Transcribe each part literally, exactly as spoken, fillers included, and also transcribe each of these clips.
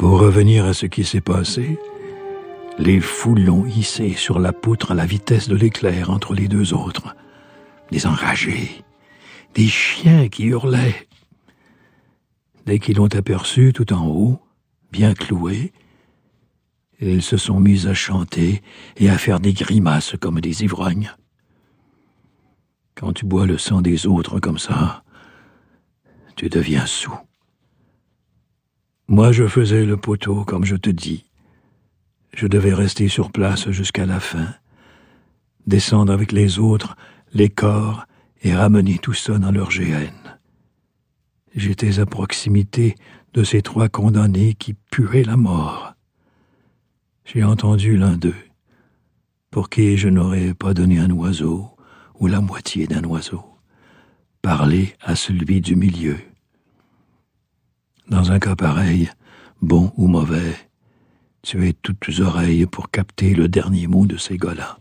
Pour revenir à ce qui s'est passé, les foules l'ont hissé sur la poutre à la vitesse de l'éclair entre les deux autres. Des enragés, des chiens qui hurlaient. Dès qu'ils l'ont aperçu tout en haut, bien cloué, ils se sont mis à chanter et à faire des grimaces comme des ivrognes. Quand tu bois le sang des autres comme ça, tu deviens saoul. Moi, je faisais le poteau, comme je te dis. Je devais rester sur place jusqu'à la fin, descendre avec les autres les corps et ramener tout ça dans leur G N. J'étais à proximité de ces trois condamnés qui puaient la mort. J'ai entendu l'un d'eux, pour qui je n'aurais pas donné un oiseau, ou la moitié d'un oiseau, parler à celui du milieu. Dans un cas pareil, bon ou mauvais, tu es toutes oreilles pour capter le dernier mot de ces gars-là.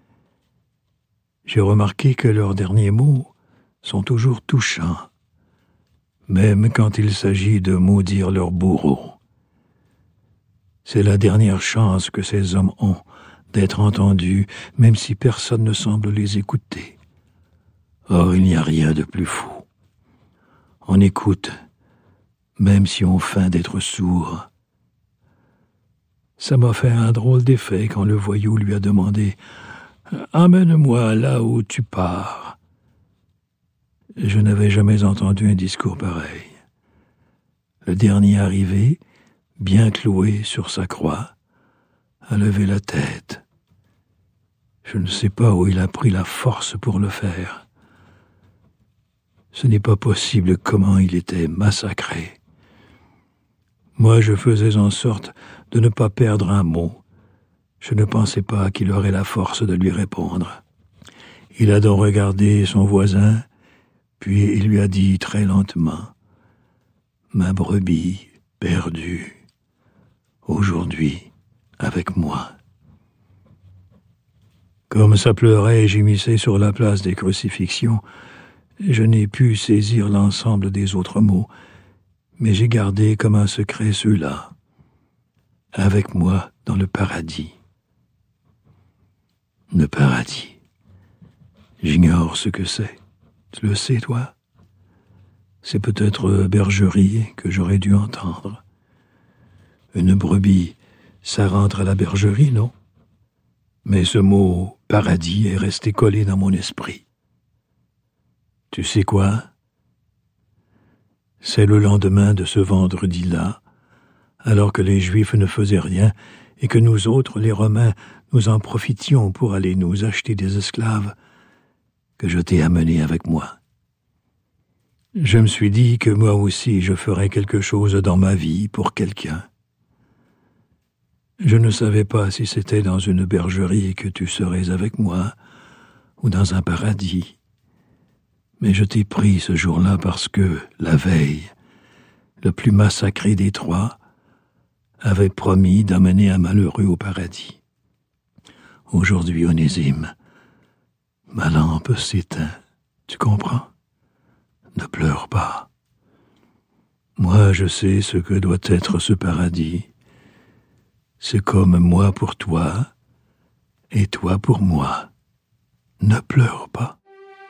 J'ai remarqué que leurs derniers mots sont toujours touchants, même quand il s'agit de maudire leur bourreau. C'est la dernière chance que ces hommes ont d'être entendus, même si personne ne semble les écouter. Or, il n'y a rien de plus fou. On écoute, même si on feint d'être sourd. Ça m'a fait un drôle d'effet quand le voyou lui a demandé « Amène-moi là où tu pars ». Je n'avais jamais entendu un discours pareil. Le dernier arrivé, bien cloué sur sa croix, a levé la tête. Je ne sais pas où il a pris la force pour le faire. Ce n'est pas possible comment il était massacré. Moi, je faisais en sorte de ne pas perdre un mot. Je ne pensais pas qu'il aurait la force de lui répondre. Il a donc regardé son voisin, puis il lui a dit très lentement « Ma brebis perdue, aujourd'hui avec moi ». Comme ça pleurait et gémissait sur la place des crucifixions, je n'ai pu saisir l'ensemble des autres mots, mais j'ai gardé comme un secret ceux-là, avec moi dans le paradis. Le paradis. J'ignore ce que c'est. Tu le sais, toi? C'est peut-être bergerie que j'aurais dû entendre. Une brebis, ça rentre à la bergerie, non? Mais ce mot « paradis » est resté collé dans mon esprit. Tu sais quoi? C'est le lendemain de ce vendredi-là, alors que les Juifs ne faisaient rien et que nous autres, les Romains, nous en profitions pour aller nous acheter des esclaves, que je t'ai amené avec moi. Je me suis dit que moi aussi je ferais quelque chose dans ma vie pour quelqu'un. Je ne savais pas si c'était dans une bergerie que tu serais avec moi, ou dans un paradis. Mais je t'ai pris ce jour-là parce que, la veille, le plus massacré des trois avait promis d'amener un malheureux au paradis. Aujourd'hui, Onésime, ma lampe s'éteint, tu comprends? Ne pleure pas. Moi, je sais ce que doit être ce paradis. C'est comme moi pour toi, et toi pour moi. Ne pleure pas.